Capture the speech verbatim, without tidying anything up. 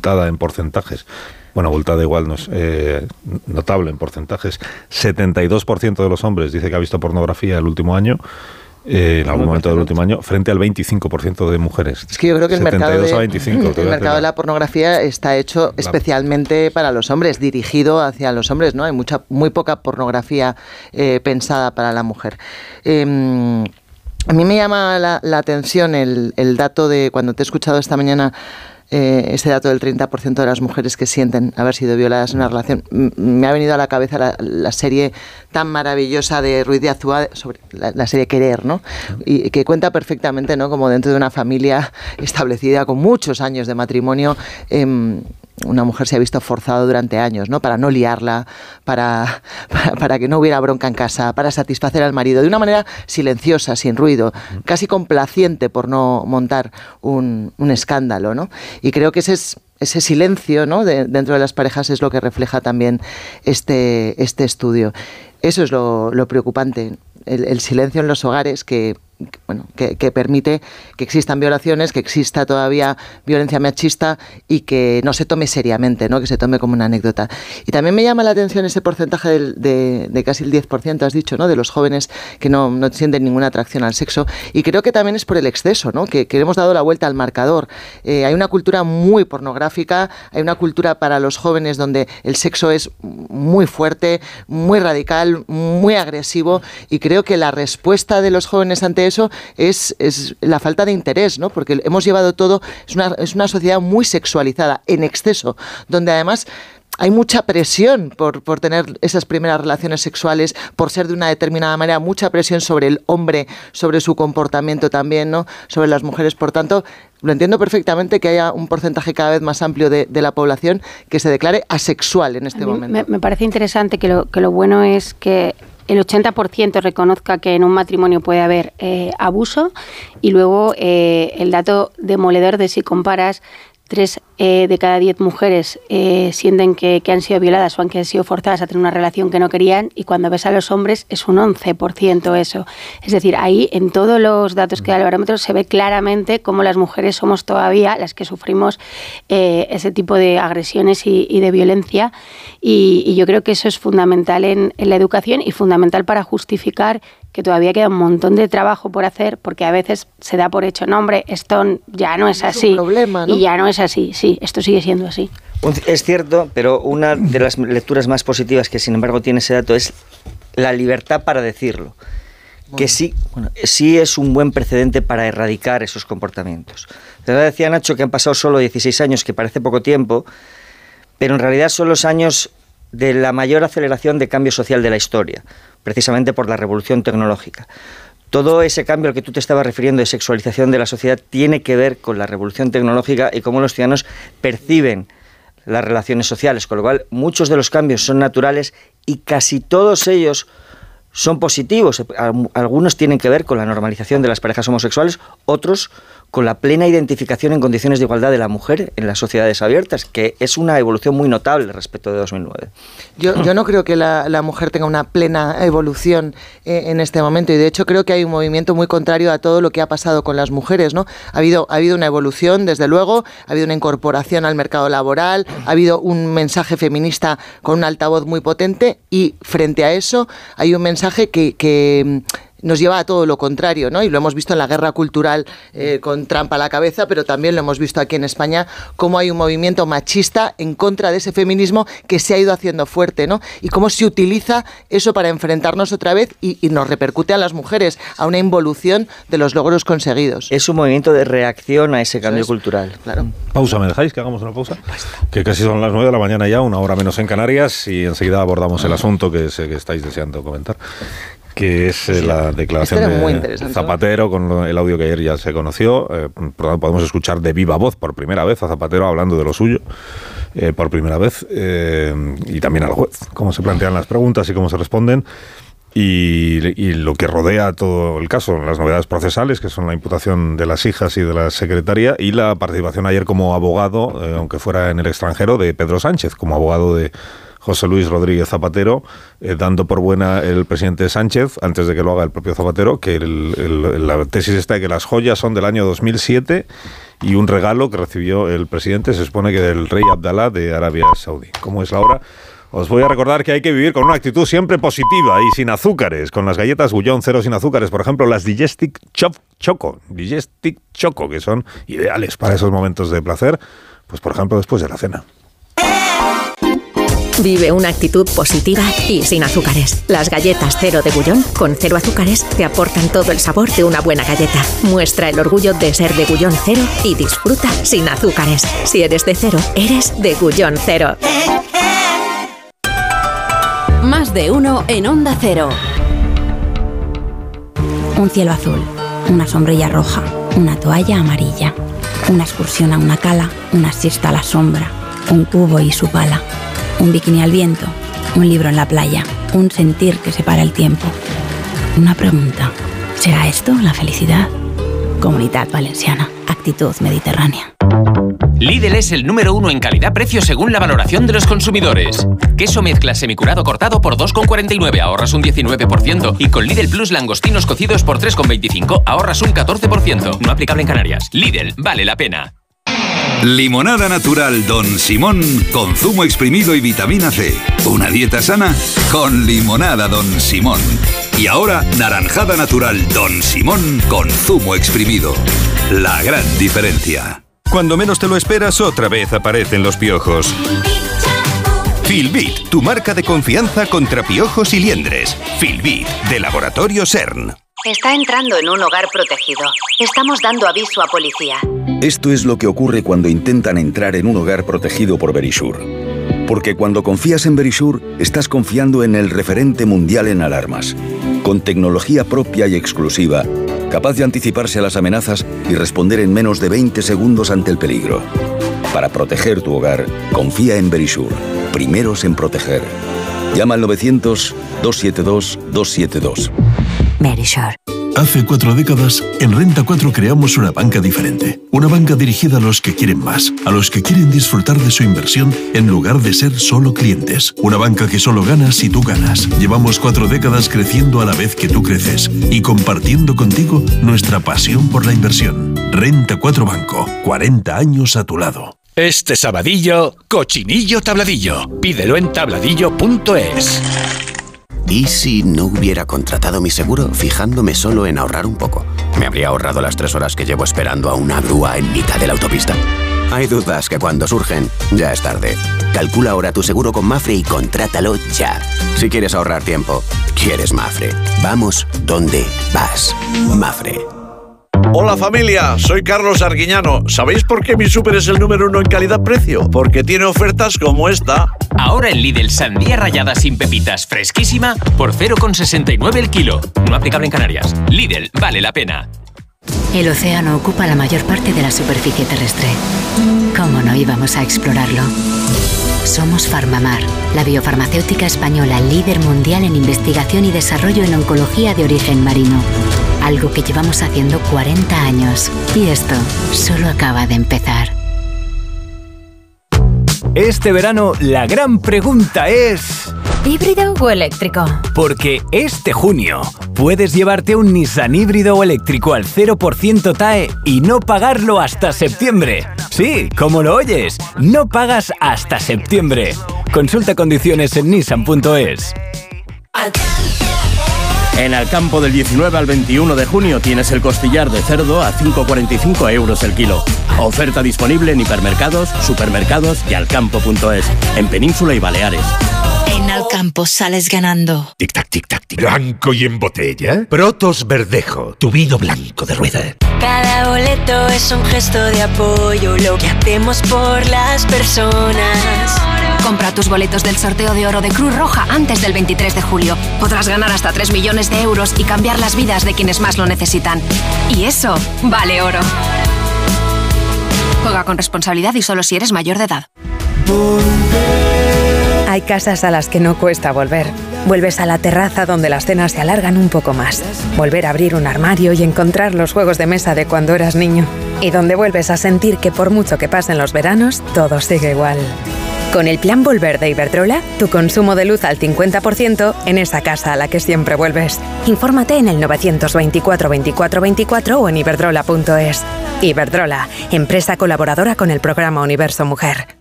abultada en porcentajes. Bueno, abultada igual no es eh, notable en porcentajes. setenta y dos por ciento de los hombres dice que ha visto pornografía el último año. Eh, en algún momento del último año, frente al veinticinco por ciento de mujeres. Es que yo creo que el mercado, de, a veinticinco, el mercado de la pornografía está hecho especialmente para los hombres, dirigido hacia los hombres, ¿no? Hay mucha, muy poca pornografía eh, pensada para la mujer. Eh, a mí me llama la, la atención el, el dato de, cuando te he escuchado esta mañana, Eh, ese dato del treinta por ciento de las mujeres que sienten haber sido violadas en una relación. M- me ha venido a la cabeza la, la serie tan maravillosa de Ruiz de Azúa sobre la, la serie Querer, ¿no? Y que cuenta perfectamente, ¿no?, como dentro de una familia establecida con muchos años de matrimonio, eh, una mujer se ha visto forzada durante años, ¿no?, para no liarla, para, para, para que no hubiera bronca en casa, para satisfacer al marido, de una manera silenciosa, sin ruido, casi complaciente por no montar un, un escándalo, ¿no? Y creo que ese es ese silencio, ¿no?, de, dentro de las parejas es lo que refleja también este, este estudio. Eso es lo, lo preocupante, el, el silencio en los hogares que... Que, bueno, que, que permite que existan violaciones, que exista todavía violencia machista y que no se tome seriamente, ¿no?, que se tome como una anécdota. Y también me llama la atención ese porcentaje de, de, de casi el diez por ciento, has dicho, ¿no?, de los jóvenes que no, no sienten ninguna atracción al sexo, y creo que también es por el exceso, ¿no?, que, que hemos dado la vuelta al marcador. Eh, hay una cultura muy pornográfica, hay una cultura para los jóvenes donde el sexo es muy fuerte, muy radical, muy agresivo, y creo que la respuesta de los jóvenes ante eso es, es la falta de interés, ¿no?, porque hemos llevado todo, es una, es una sociedad muy sexualizada, en exceso, donde además hay mucha presión por, por tener esas primeras relaciones sexuales, por ser de una determinada manera, mucha presión sobre el hombre, sobre su comportamiento también, ¿no?, sobre las mujeres. Por tanto, lo entiendo perfectamente que haya un porcentaje cada vez más amplio de, de la población que se declare asexual en este momento. Me, me parece interesante que lo, que lo bueno es que el ochenta por ciento reconozca que en un matrimonio puede haber eh, abuso, y luego eh, el dato demoledor de si comparas tres eh, de cada diez mujeres eh, sienten que, que han sido violadas o que han sido forzadas a tener una relación que no querían, y cuando ves a los hombres es un once por ciento eso. Es decir, ahí en todos los datos que da el barómetro se ve claramente cómo las mujeres somos todavía las que sufrimos eh, ese tipo de agresiones y, y de violencia, y, y yo creo que eso es fundamental en, en la educación y fundamental para justificar que todavía queda un montón de trabajo por hacer, porque a veces se da por hecho, no, hombre, esto ya no es así, es un problema, ¿no?, y ya no es así, sí, esto sigue siendo así. Es cierto, pero una de las lecturas más positivas que sin embargo tiene ese dato es la libertad para decirlo, que sí, bueno, sí es un buen precedente para erradicar esos comportamientos. De verdad, decía Nacho que han pasado solo dieciséis años, que parece poco tiempo, pero en realidad son los años de la mayor aceleración de cambio social de la historia, precisamente por la revolución tecnológica. Todo ese cambio al que tú te estabas refiriendo de sexualización de la sociedad tiene que ver con la revolución tecnológica y cómo los ciudadanos perciben las relaciones sociales, con lo cual muchos de los cambios son naturales y casi todos ellos son positivos. Algunos tienen que ver con la normalización de las parejas homosexuales, otros con la plena identificación en condiciones de igualdad de la mujer en las sociedades abiertas, que es una evolución muy notable respecto de dos mil nueve. Yo, yo no creo que la, la mujer tenga una plena evolución eh, en este momento, y de hecho creo que hay un movimiento muy contrario a todo lo que ha pasado con las mujeres, ¿no? Ha habido, ha habido una evolución, desde luego, ha habido una incorporación al mercado laboral, ha habido un mensaje feminista con un altavoz muy potente, y frente a eso hay un mensaje que... que nos lleva a todo lo contrario, ¿no? Y lo hemos visto en la guerra cultural eh, con Trump a la cabeza, pero también lo hemos visto aquí en España, cómo hay un movimiento machista en contra de ese feminismo que se ha ido haciendo fuerte, ¿no? Y cómo se utiliza eso para enfrentarnos otra vez y, y nos repercute a las mujeres, a una involución de los logros conseguidos. Es un movimiento de reacción a ese cambio cultural. Claro. Pausa, ¿me dejáis que hagamos una pausa? Que casi son las nueve de la mañana ya, una hora menos en Canarias, y enseguida abordamos el asunto que sé que estáis deseando comentar, que es eh, la declaración de Zapatero, con lo, el audio que ayer ya se conoció. Eh, podemos escuchar de viva voz por primera vez a Zapatero hablando de lo suyo, eh, por primera vez, eh, y también al juez, cómo se plantean las preguntas y cómo se responden, y, y lo que rodea todo el caso, las novedades procesales, que son la imputación de las hijas y de la secretaria, y la participación ayer como abogado, eh, aunque fuera en el extranjero, de Pedro Sánchez, como abogado de José Luis Rodríguez Zapatero, eh, dando por buena el presidente Sánchez, antes de que lo haga el propio Zapatero, que el, el, la tesis está de que las joyas son del año dos mil siete y un regalo que recibió el presidente, se supone que del rey Abdalá de Arabia Saudí. ¿Cómo es la hora? Os voy a recordar que hay que vivir con una actitud siempre positiva y sin azúcares, con las galletas Gullón cero sin azúcares, por ejemplo, las Digestic Choco, Digestic Choco, que son ideales para esos momentos de placer, pues por ejemplo después de la cena. Vive una actitud positiva y sin azúcares. Las galletas cero de Gullón, con cero azúcares, te aportan todo el sabor de una buena galleta. Muestra el orgullo de ser de Gullón cero y disfruta sin azúcares. Si eres de cero, eres de Gullón cero. Más de uno en Onda Cero. Un cielo azul, una sombrilla roja, una toalla amarilla, una excursión a una cala, una siesta a la sombra, un cubo y su pala, un bikini al viento, un libro en la playa, un sentir que separa el tiempo. Una pregunta, ¿será esto la felicidad? Comunidad Valenciana, actitud mediterránea. Lidl es el número uno en calidad-precio según la valoración de los consumidores. Queso mezcla semicurado cortado por dos con cuarenta y nueve, ahorras un diecinueve por ciento. Y con Lidl Plus langostinos cocidos por tres con veinticinco, ahorras un catorce por ciento. No aplicable en Canarias. Lidl, vale la pena. Limonada natural Don Simón con zumo exprimido y vitamina C. Una dieta sana con limonada Don Simón. Y ahora naranjada natural Don Simón con zumo exprimido. La gran diferencia. Cuando menos te lo esperas, otra vez aparecen los piojos. Filbit, tu marca de confianza contra piojos y liendres. Filbit, de Laboratorio CERN. Está entrando en un hogar protegido. Estamos dando aviso a policía. Esto es lo que ocurre cuando intentan entrar en un hogar protegido por Verisure. Porque cuando confías en Verisure, estás confiando en el referente mundial en alarmas. Con tecnología propia y exclusiva, capaz de anticiparse a las amenazas y responder en menos de veinte segundos ante el peligro. Para proteger tu hogar, confía en Verisure. Primeros en proteger. Llama al novecientos, dos siete dos, dos siete dos. Verisure. Hace cuatro décadas, en Renta cuatro creamos una banca diferente. Una banca dirigida a los que quieren más, a los que quieren disfrutar de su inversión en lugar de ser solo clientes. Una banca que solo gana si tú ganas. Llevamos cuatro décadas creciendo a la vez que tú creces y compartiendo contigo nuestra pasión por la inversión. Renta cuatro Banco, cuarenta años a tu lado. Este sabadillo, cochinillo tabladillo. Pídelo en tabladillo punto es. ¿Y si no hubiera contratado mi seguro fijándome solo en ahorrar un poco? ¿Me habría ahorrado las tres horas que llevo esperando a una grúa en mitad de la autopista? Hay dudas que cuando surgen, ya es tarde. Calcula ahora tu seguro con Mafre y contrátalo ya. Si quieres ahorrar tiempo, quieres Mafre. Vamos donde vas. Mafre. Hola familia, soy Carlos Arguiñano. ¿Sabéis por qué mi súper es el número uno en calidad-precio? Porque tiene ofertas como esta. Ahora en Lidl, sandía rallada sin pepitas fresquísima por cero con sesenta y nueve el kilo. No aplicable en Canarias. Lidl, vale la pena. El océano ocupa la mayor parte de la superficie terrestre. ¿Cómo no íbamos a explorarlo? Somos Farmamar, la biofarmacéutica española líder mundial en investigación y desarrollo en oncología de origen marino. Algo que llevamos haciendo cuarenta años. Y esto solo acaba de empezar. Este verano, la gran pregunta es... ¿híbrido o eléctrico? Porque este junio puedes llevarte un Nissan híbrido o eléctrico al cero por ciento T A E y no pagarlo hasta septiembre. Sí, como lo oyes, no pagas hasta septiembre. Consulta condiciones en nissan punto es. En Alcampo del diecinueve al veintiuno de junio tienes el costillar de cerdo a cinco con cuarenta y cinco euros el kilo. Oferta disponible en hipermercados, supermercados y alcampo punto es, en Península y Baleares. En Alcampo sales ganando. Tic-tac, tic-tac, tic. Blanco y en botella. Protos Verdejo, tu vino blanco de rueda. Cada boleto es un gesto de apoyo, lo que hacemos por las personas. Compra tus boletos del sorteo de oro de Cruz Roja antes del veintitrés de julio. Podrás ganar hasta tres millones de euros y cambiar las vidas de quienes más lo necesitan. Y eso vale oro. Juega con responsabilidad y solo si eres mayor de edad. Hay casas a las que no cuesta volver. Vuelves a la terraza donde las cenas se alargan un poco más. Volver a abrir un armario y encontrar los juegos de mesa de cuando eras niño. Y donde vuelves a sentir que por mucho que pasen los veranos, todo sigue igual. Con el plan Volver de Iberdrola, tu consumo de luz al cincuenta por ciento en esa casa a la que siempre vuelves. Infórmate en el novecientos veinticuatro veinticuatro veinticuatro o en iberdrola punto es. Iberdrola, empresa colaboradora con el programa Universo Mujer.